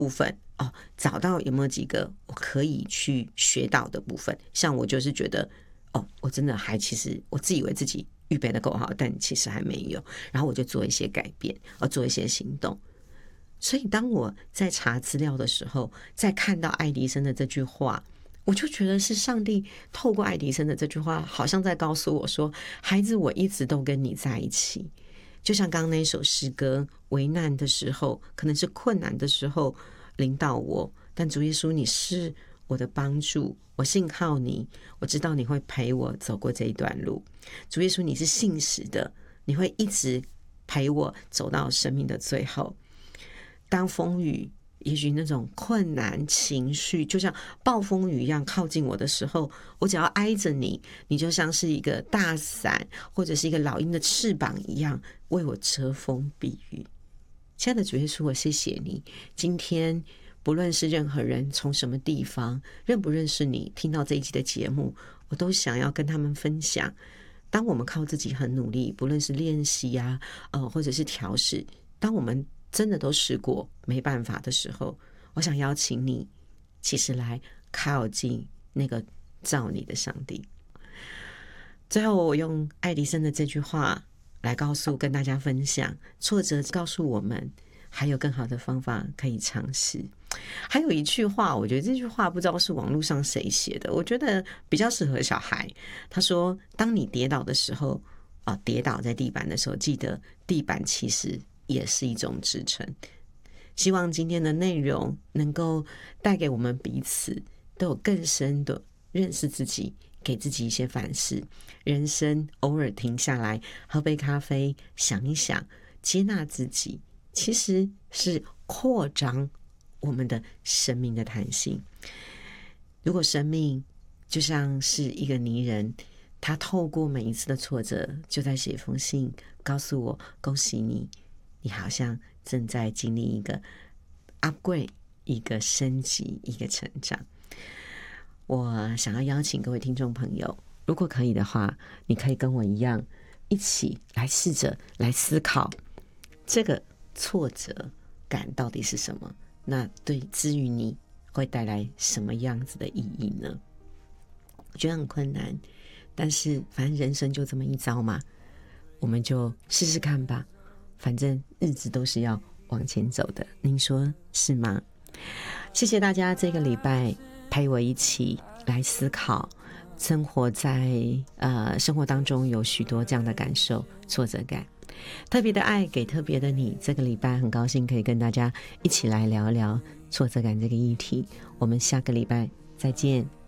部分找到有没有几个我可以去学到的部分。像我就是觉得我真的其实我自以为自己预备的够好，但其实还没有，然后我就做一些改变，做一些行动。所以当我在查资料的时候，在看到爱迪生的这句话，我就觉得是上帝透过爱迪生的这句话，好像在告诉我说，孩子，我一直都跟你在一起。就像刚刚那首诗歌，危难的时候，可能是困难的时候临到我，但主耶稣你是我的帮助，我信靠你，我知道你会陪我走过这一段路。主耶稣你是信实的，你会一直陪我走到生命的最后。当风雨也许那种困难情绪就像暴风雨一样靠近我的时候，我只要挨着你，你就像是一个大伞或者是一个老鹰的翅膀一样为我遮风避雨。亲爱的主耶稣，我谢谢你，今天不论是任何人从什么地方认不认识你，听到这一集的节目，我都想要跟他们分享，当我们靠自己很努力，不论是练习或者是调试，当我们真的都试过没办法的时候，我想邀请你其实来靠近那个造你的上帝。最后我用爱迪生的这句话来跟大家分享，挫折告诉我们还有更好的方法可以尝试。还有一句话，我觉得这句话不知道是网络上谁写的，我觉得比较适合小孩。他说，当你跌倒的时候跌倒在地板的时候，记得地板其实也是一种支撑。希望今天的内容能够带给我们彼此都有更深的认识自己，给自己一些反思。人生偶尔停下来喝杯咖啡，想一想，接纳自己，其实是扩张我们的生命的弹性。如果生命就像是一个泥人，他透过每一次的挫折就在写封信告诉我，恭喜你，你好像正在经历一个 upgrade， 一个升级，一个成长。我想要邀请各位听众朋友，如果可以的话，你可以跟我一样一起来试着来思考这个挫折感到底是什么，那对至于你会带来什么样子的意义呢？我觉得很困难，但是反正人生就这么一遭嘛，我们就试试看吧，反正日子都是要往前走的，您说是吗？谢谢大家这个礼拜陪我一起来思考生活当中有许多这样的感受，挫折感。特别的爱给特别的你，这个礼拜很高兴可以跟大家一起来聊聊挫折感这个议题。我们下个礼拜再见。